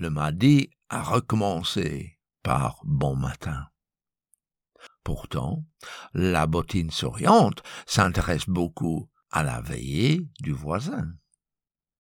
le mardi a recommencé par bon matin. Pourtant, la bottine souriante s'intéresse beaucoup à la veillée du voisin.